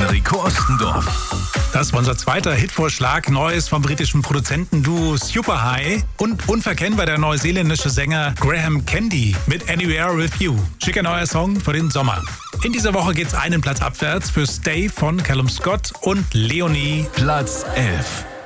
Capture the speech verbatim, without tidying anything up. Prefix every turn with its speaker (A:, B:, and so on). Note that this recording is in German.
A: Enrico Ostendorf.
B: Das war unser zweiter Hitvorschlag, Neues vom britischen Produzentenduo Superhigh und unverkennbar der neuseeländische Sänger Graham Candy mit Anywhere With You. Schicker neuer Song für den Sommer. In dieser Woche geht's einen Platz abwärts für Stay von Callum Scott und Leonie.
A: Platz elf.